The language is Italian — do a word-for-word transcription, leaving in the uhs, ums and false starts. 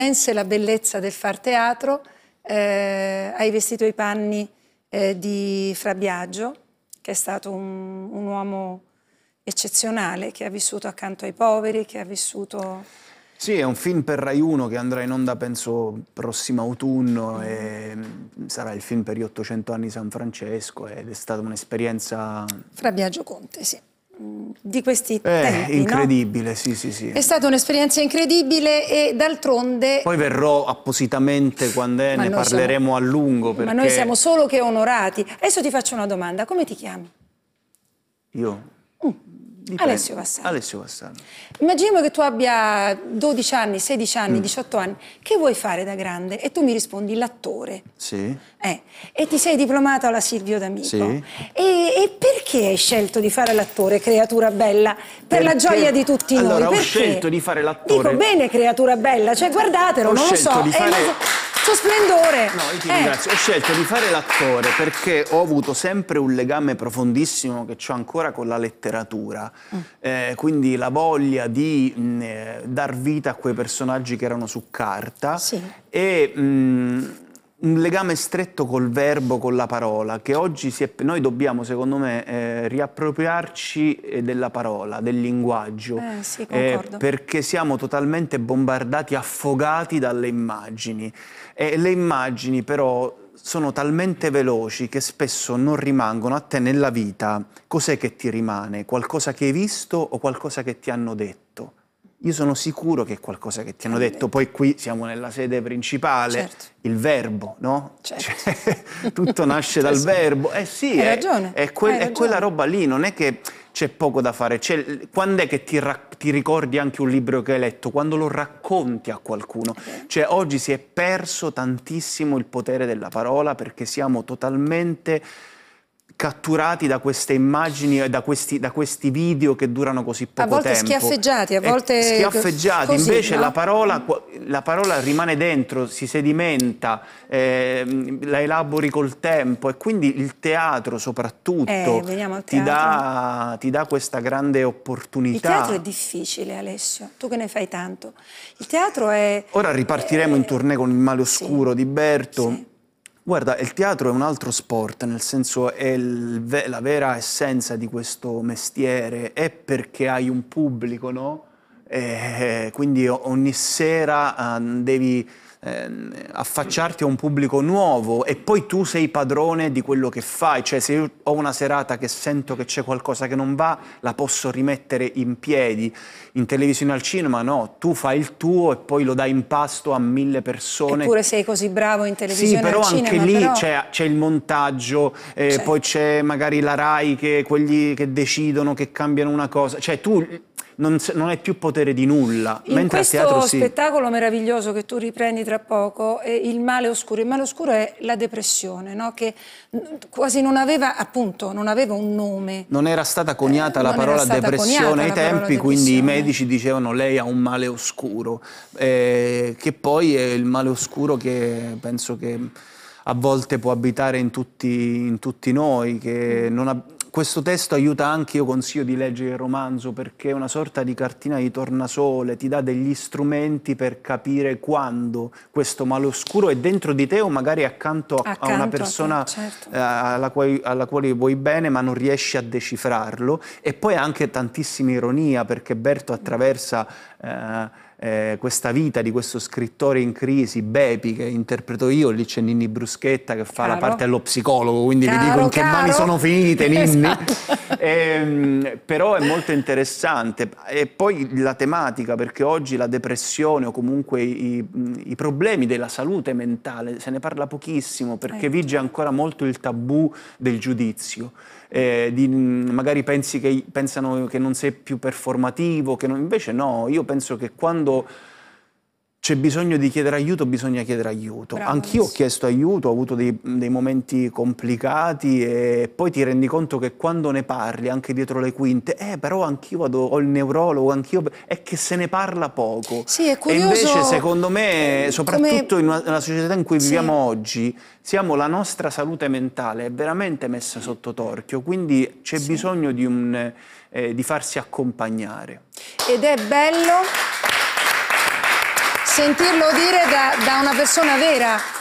la bellezza del far teatro, eh, hai vestito i panni eh, di Fra Biagio, che è stato un, un uomo eccezionale, che ha vissuto accanto ai poveri, che ha vissuto... Sì, è un film per Rai uno che andrà in onda, penso, prossimo autunno, mm. e sarà il film per gli ottocento anni di San Francesco, ed è stata un'esperienza... Fra Biagio Conte, sì. Di questi eh, tempi, incredibile, no? sì, sì, sì. È stata un'esperienza incredibile e d'altronde... Poi verrò appositamente quando è, ne parleremo siamo... a lungo, perché... Ma noi siamo solo che onorati. Adesso ti faccio una domanda, come ti chiami? Io? Mm. Alessio Vassallo. Alessio Vassallo. Immaginiamo che tu abbia dodici anni, sedici anni, mm. diciotto anni. Che vuoi fare da grande? E tu mi rispondi l'attore. Sì. Eh. E ti sei diplomata alla Silvio D'Amico. Sì. E, e perché hai scelto di fare l'attore, creatura bella? Per perché... la gioia di tutti allora, noi. Allora, ho perché? scelto di fare l'attore... Dico bene, creatura bella, cioè guardatelo, ho non lo so. Di fare... È il suo splendore. No, io ti eh. ringrazio. Ho scelto di fare l'attore perché ho avuto sempre un legame profondissimo che ho ancora con la letteratura. Mm. Eh, quindi la voglia di mh, eh, dar vita a quei personaggi che erano su carta. Sì. E mh, un legame stretto col verbo, con la parola, che oggi si è... noi dobbiamo, secondo me, eh, riappropriarci della parola, del linguaggio, eh, sì, concordo. Eh, perché siamo totalmente bombardati, affogati dalle immagini. E le immagini però sono talmente veloci che spesso non rimangono. A te nella vita cos'è che ti rimane? Qualcosa che hai visto o qualcosa che ti hanno detto? Io sono sicuro che è qualcosa che ti hanno detto, poi qui siamo nella sede principale, certo. Il verbo, no? Certo. Cioè, tutto nasce dal verbo. Eh sì, hai è, ragione, è, quel, hai è ragione. quella roba lì, non è che c'è poco da fare. Quando è che ti, ti ricordi anche un libro che hai letto? Quando lo racconti a qualcuno. Okay. Cioè oggi si è perso tantissimo il potere della parola perché siamo totalmente... catturati da queste immagini e da questi, da questi video che durano così poco tempo. A volte tempo. schiaffeggiati, a volte... E schiaffeggiati, così, invece no? la, parola, la parola rimane dentro, si sedimenta, eh, la elabori col tempo e quindi il teatro soprattutto eh, veniamo al ti, teatro. dà, ti dà questa grande opportunità. Il teatro è difficile, Alessio, tu che ne fai tanto. Il teatro è... Ora ripartiremo è... in tournée con Il male oscuro sì. di Berto. Sì. Guarda, il teatro è un altro sport, nel senso è il, la vera essenza di questo mestiere, è perché hai un pubblico, no? E quindi ogni sera eh, devi eh, affacciarti a un pubblico nuovo e poi tu sei padrone di quello che fai, cioè se io ho una serata che sento che c'è qualcosa che non va, la posso rimettere in piedi. In televisione, al cinema no, tu fai il tuo e poi lo dai in pasto a mille persone. Eppure sei così bravo in televisione, sì, però al anche cinema, lì però... c'è il montaggio, eh, certo. Poi c'è magari la Rai, che quelli che decidono, che cambiano una cosa, cioè tu non, non hai più potere di nulla. In mentre questo a teatro, sì. spettacolo meraviglioso che tu riprendi tra poco, è Il male oscuro. Il male oscuro è la depressione, no? Che quasi non aveva, appunto, non aveva un nome. Non era stata coniata eh, la parola depressione ai tempi, quindi i medici dicevano lei ha un male oscuro, eh, che poi è il male oscuro che penso che a volte può abitare in tutti, in tutti noi, che non ha... Questo testo aiuta anche, io consiglio di leggere il romanzo perché è una sorta di cartina di tornasole, ti dà degli strumenti per capire quando questo male oscuro è dentro di te o magari accanto, accanto a una persona a te, certo. eh, alla, quale, alla quale vuoi bene ma non riesci a decifrarlo. E poi anche tantissima ironia perché Berto attraversa eh, Eh, questa vita di questo scrittore in crisi, Bepi, che interpreto io, lì c'è Ninni Bruschetta che fa caro. la parte dello psicologo, quindi caro, vi dico in che caro. mani sono finite, Ninni. Esatto. eh, però è molto interessante. E poi la tematica, perché oggi la depressione o comunque i, i problemi della salute mentale, se ne parla pochissimo, perché eh. vige ancora molto il tabù del giudizio. Eh, di, magari pensi che, pensano che non sei più performativo, che non, invece no, io penso che quando c'è bisogno di chiedere aiuto, bisogna chiedere aiuto. Anch'io ho chiesto aiuto, ho avuto dei, dei momenti complicati e poi ti rendi conto che quando ne parli, anche dietro le quinte, eh però anch'io vado, ho il neurologo, anch'io, è che se ne parla poco. Sì, è curioso. E invece secondo me, soprattutto come... in una, nella società in cui sì. viviamo oggi, siamo, la nostra salute mentale è veramente messa sotto torchio, quindi c'è sì. bisogno di, un, eh, di farsi accompagnare. Ed è bello... sentirlo dire da, da una persona vera.